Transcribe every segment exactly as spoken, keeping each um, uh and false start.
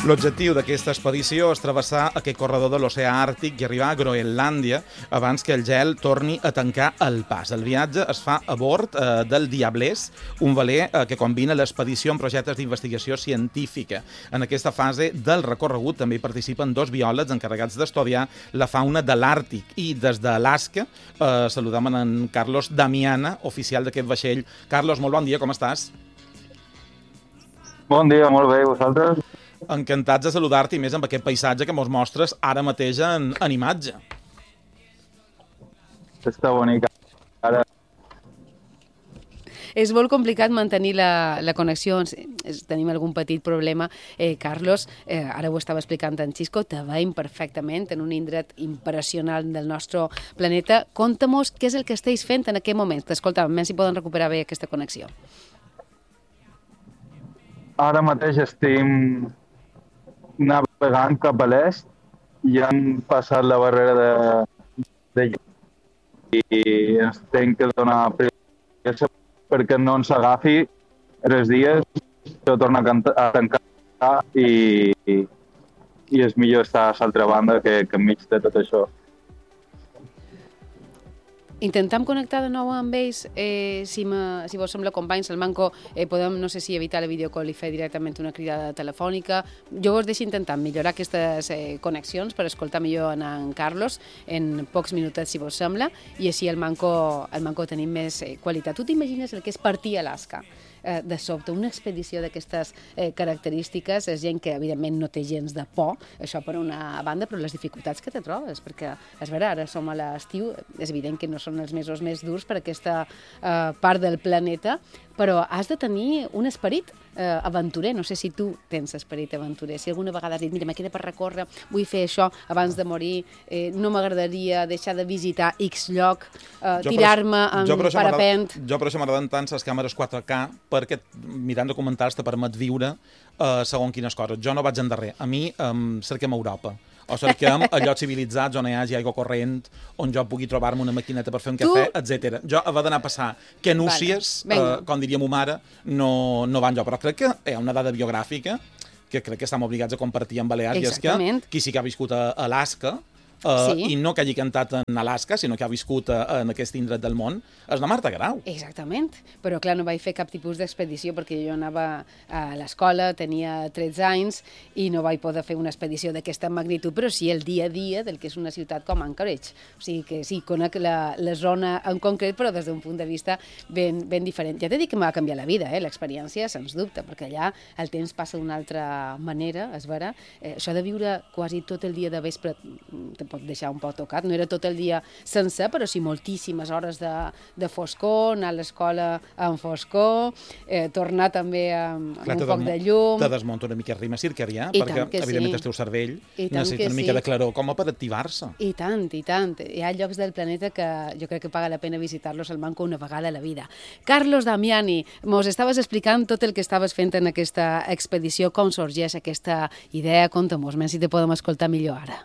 L'objectiu d'aquesta expedició és travessar aquest corredor de l'oceà Àrtic i arribar a Groenlàndia abans que el gel torni a tancar el pas. El viatge es fa a bord eh, del Diablès, un veler eh, que combina l'expedició amb projectes d'investigació científica. En aquesta fase del recorregut també hi participen dos biòlegs encarregats d'estudiar la fauna de l'Àrtic. I des d'Alaska eh, saludem en Carlos Damiana, oficial d'aquest vaixell. Carlos, molt bon dia, com estàs? Bon dia, molt bé, vosaltres? Encantats de saludar-te i més amb aquest paisatge que mos mostres ara mateix en, en imatge. Està bonic. Ara... És molt complicat mantenir la, la connexió, tenim algun petit problema. Eh, Carlos, eh, ara ho estava explicant en Xisco, te veiem perfectament en un indret impressionant del nostre planeta. Conta-mos què és el que esteu fent en aquest moment. T'escolta, més si poden recuperar bé aquesta connexió. Ara mateix estem navegant cap a l'est i hem passat la barrera de, de i ens hem que donar pressa perquè no ens agafi tres dies, jo torno a, cantar, a tancar i, i, i és millor estar a l'altra banda que, que enmig de tot això. Intentem connectar de nou amb ells, eh, si, me, si vos sembla, companys, el Manco, eh, podem, no sé si evitar la videocall i fer directament una cridada telefònica. Jo vos deixo intentar millorar aquestes eh, connexions per escoltar millor en, en Carlos en pocs minutets, si vos sembla, i així el Manco, el Manco tenim més eh, qualitat. Tu t'imagines el que és partir a Alaska? Eh, de sobte, una expedició d'aquestes eh, característiques, és gent que evidentment no té gens de por, això per una banda, però les dificultats que te trobes, perquè és vera, ara som a l'estiu, és evident que no són els mesos més durs per aquesta eh, part del planeta, però has de tenir un esperit eh, aventurer. No sé si tu tens esperit aventurer, si alguna vegada has dit, mira, me queda per recórrer, vull fer això abans de morir, eh, no m'agradaria deixar de visitar X lloc, eh, tirar-me en parapent. Jo per això m'agraden tant les càmeres quatre K, perquè mirant documentals te permet viure eh, segons quines coses. Jo no vaig endarrer. A mi um, cerquem Europa. O cerquem a llocs civilitzats on hi hagi aigua corrent, on jo pugui trobar-me una maquineta per fer un tu... cafè, etcètera. Jo haver d'anar a passar kenúcies, vale. eh, com diria mo mare, no, no van jo. Però crec que hi ha una dada biogràfica que crec que estem obligats a compartir amb Balears, i és que qui sí que ha viscut a Alaska, Uh, sí. i no que hagi cantat en Alaska, sinó que ha viscut uh, en aquest indret del món, és la Marta Garau. Exactament, però clar, no vaig fer cap tipus d'expedició perquè jo anava a l'escola, tenia tretze anys i no vaig poder fer una expedició d'aquesta magnitud, però sí el dia a dia del que és una ciutat com Anchorage. O sigui que sí, conec la, la zona en concret, però des d'un punt de vista ben, ben diferent. Ja t'he dit que m'ha canviat la vida, eh? L'experiència, sens dubte, perquè allà el temps passa d'una altra manera, és vera. Eh, això de viure quasi tot el dia de vespre te pot deixar un poc tocat, no era tot el dia sencer, però sí moltíssimes hores de, de foscor, anar a l'escola en foscor, eh, tornar també amb, Clar, amb un poc de llum. Te desmunta una mica rima circadià, perquè evidentment sí. El teu cervell necessita una mica sí. de claror com per activar-se. I tant, i tant. Hi ha llocs del planeta que jo crec que paga la pena visitar-los al Manco una vegada a la vida. Carlos Damiani, mos estaves explicant tot el que estaves fent en aquesta expedició, com sorgeix aquesta idea, conta-mos, menys si te podem escoltar millor ara.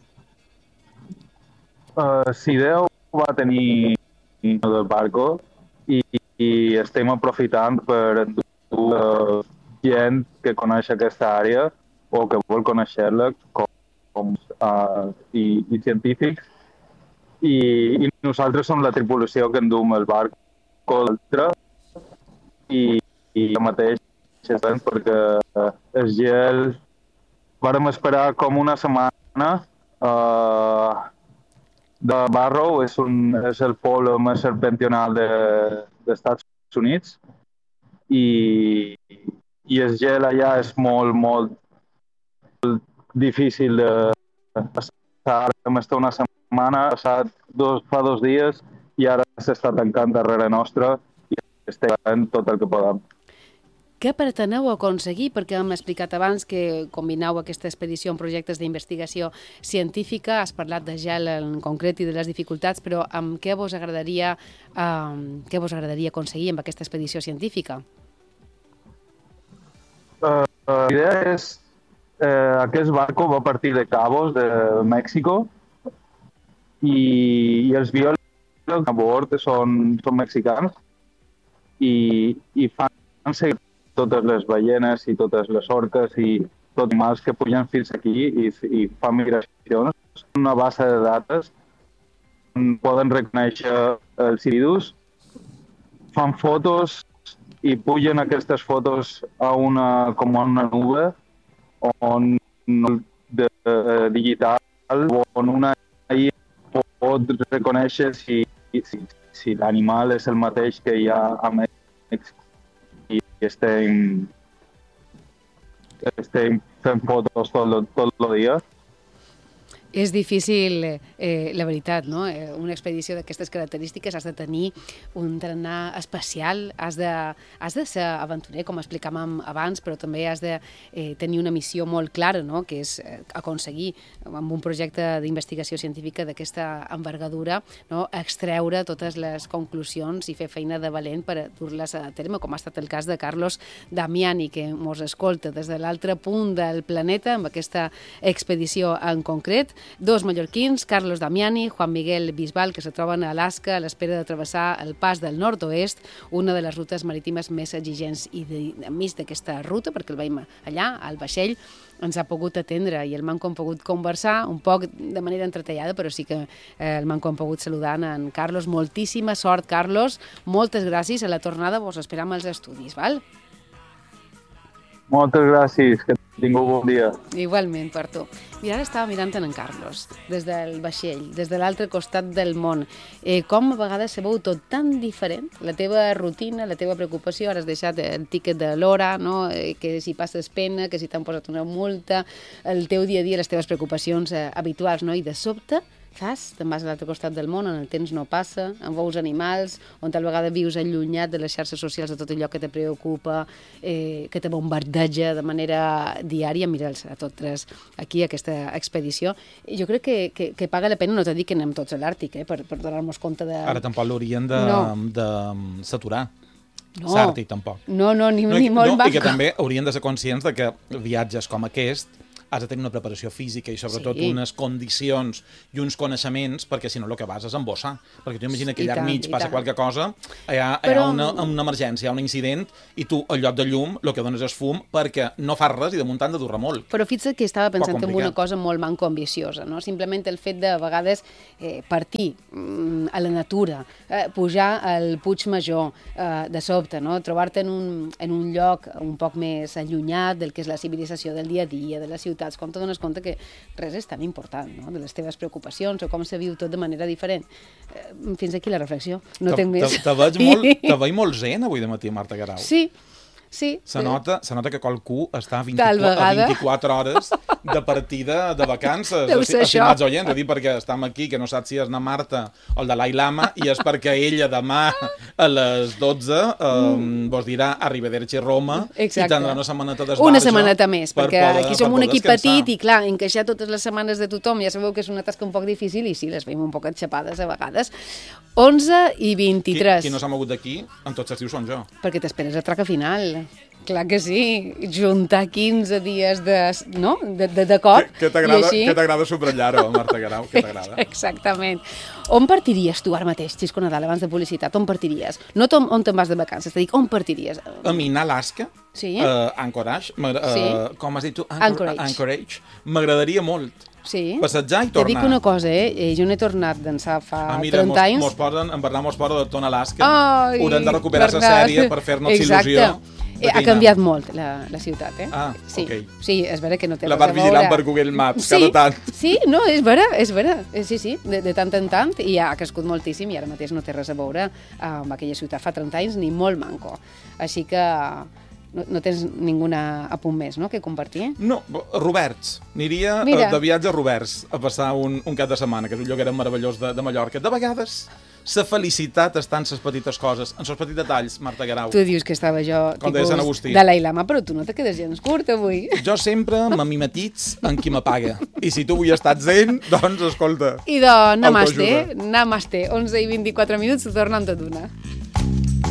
Uh, la idea va tenir del barco i, i estem aprofitant per endur uh, gent que coneix aquesta àrea o que vol conèixer-la com, com uh, i, i científics i, i nosaltres som la tripulació que endum el barco l'altre i, i el mateix perquè uh, el gel vàrem esperar com una setmana uh, de Barrow, és, un, és el polo més septentrional de, dels Estats Units i, i el gel allà és molt, molt difícil de passar. Vam estar una setmana, dos, fa dos dies i ara s'està tancant darrere nostra i estem fent tot el que podem. Què preteneu aconseguir? Perquè hem explicat abans que combineu aquesta expedició amb projectes d'investigació científica, has parlat de gel en concret i de les dificultats, però amb què vos agradaria, eh, què vos agradaria aconseguir amb aquesta expedició científica? Uh, la idea és, eh, aquest barco va partir de Cabos, de Mèxico, i, i els biòlegs a bord són, són mexicans i, i fan seguir totes les ballenes i totes les orques i tots els animals que pugen fins aquí i, i fan migracions. Una base de dades on poden reconèixer els individus, fan fotos i pugen aquestes fotos a una, com a una nube on de, de, digital on una I A pot reconèixer si, si, si l'animal és el mateix que hi ha a Mèxic i estem, estem fent fotos tot, tot el dia. És difícil, eh, la veritat, no? Eh, una expedició d'aquestes característiques has de tenir un tarannà especial, has de, has de ser aventurer, com explicàvem abans, però també has de eh, tenir una missió molt clara, no? Que és eh, aconseguir, amb un projecte d'investigació científica d'aquesta envergadura, no? Extreure totes les conclusions i fer feina de valent per a dur-les a terme, com ha estat el cas de Carlos Damiani, que mos escolta des de l'altre punt del planeta, amb aquesta expedició en concret. Dos mallorquins, Carlos Damiani, Juan Miguel Bisbal, que se troben a Alaska a l'espera de travessar el pas del nord-oest, una de les rutes marítimes més exigents, i de, enmig d'aquesta ruta, perquè el veiem allà, al vaixell, ens ha pogut atendre i el Manco hem pogut conversar un poc de manera entretallada, però sí que eh, el Manco hem pogut saludar en Carlos. Moltíssima sort, Carlos. Moltes gràcies. A la tornada vos esperam als estudis, val? Moltes gràcies, que tingueu bon dia. Igualment per tu. Mira, ara estava mirant en Carlos, des del vaixell, des de l'altre costat del món. Eh, com a vegades se veu tot tan diferent, la teva rutina, la teva preocupació, ara has deixat el tíquet de l'hora, no? eh, que si passes pena, que si t'han posat una multa, el teu dia a dia, les teves preocupacions eh, habituals, no? I de sobte, saps? Te'n vas a l'altre costat del món, on el temps no passa, on veus animals, on tal vegada vius allunyat de les xarxes socials, de tot allò que te preocupa, eh, que te bombardeja de manera diària. Mira'ls a tots tres aquí, aquesta expedició. I jo crec que, que, que paga la pena, no t'he dit que anem tots a l'Àrtic, eh, per, per donar-nos compte de... Ara tampoc l'haurien de, no. de saturar. No. S'Àrtic, tampoc. No, no, ni, no, ni molt no, maco. I que també haurien de ser conscients de que viatges com aquest has de tenir una preparació física i sobretot sí. unes condicions i uns coneixements, perquè si no el que vas és embossar. Perquè tu imagina que I allà tant, mig i passa tant. qualque cosa, hi ha, Però... hi ha una, una emergència, hi ha un incident, i tu, al lloc de llum, el que dones és fum perquè no fas res i damunt t'han de dur remolc. Però fixa't que estava pensant en una complicat. cosa molt manco ambiciosa, no? Simplement el fet de, a vegades, eh, partir mm, a la natura, eh, pujar al Puig Major, eh, de sobte, no? Trobar-te en, un, en un lloc un poc més allunyat del que és la civilització del dia a dia, de les ciutats, com te dones compte que res és tan important, no? De les teves preocupacions o com se viu tot de manera diferent. Eh, fins aquí la reflexió. No te, tenc més. Te, te, veig molt, te veig molt zen avui de matí, Marta Guerau. Sí, sí. Se nota, se nota que qualcú està a, Tal vint-i-quatre, a vegada. vint-i-quatre hores de partida de vacances. Deu ser Estimats això. oients, és a dir, perquè estem aquí, que no saps si és na Marta o el Dalai Lama, i és perquè ella demà a les dotze um, vos dirà arrivederci Roma. Exacte. I tindrà una setmaneta d'esbarjo. Una setmaneta més, per perquè poder, aquí som per un poder equip descansar. petit i, clar, encaixar totes les setmanes de tothom, ja sabeu que és una tasca un poc difícil i sí, les veiem un poc enxapades a vegades. onze i vint-i-tres. Qui, qui no s'ha mogut d'aquí, en tots els dius són jo. Perquè t'esperes a traca final. Clar que sí, juntar quinze dies de, no? de, de, de cop. Que, que t'agrada que t'agrada subratllar-ho, Marta Guerau, que t'agrada. Exactament. On partiries tu ara mateix, Xisco Nadal, abans de publicitat? On partiries? No on, on te'n vas de vacances, t'he dit, on partiries? A mi anar a Alaska, Sí. uh, Anchorage, uh, Sí. com has dit tu? Anchor Anchorage. Anchorage. M'agradaria molt. Sí. Passejar i Te tornar. dic una cosa, eh? Jo n'he tornat d'ençà fa Ah, mira, trenta anys. mos, mos posen, en Bernat mos posa de Tona Alaska. Ai, Haurem de recuperar la Bernat. sèrie per fer-nos Exacte. il·lusió. Eh, ha canviat molt la, la ciutat, eh? Ah, sí. ok. Sí, és vera que no té La res vas a veure. vigilant per Google Maps, sí, cada tant. Sí, no, és vera, és vera. Eh, Sí, sí, de, de tant en tant, i ha crescut moltíssim, i ara mateix no té res a veure amb aquella ciutat fa trenta anys, ni molt manco. Així que no, no tens ninguna apunt més, no?, que compartir? No, Roberts. Aniria Mira. eh, de viatge a Roberts a passar un, un cap de setmana, que és un lloc meravellós de, de Mallorca. De vegades, la felicitat està en les petites coses, en els petits detalls, Marta Guerau. Tu dius que estava jo Com deia Sant tipus Agustí. Dalai Lama, però tu no te quedes gens curt avui. Jo sempre m'amimetits en qui m'apaga. I si tu avui estàs zen, doncs escolta. I de namaste, Autoajuda. namaste, onze i vint-i-quatre minuts, torna amb tot una.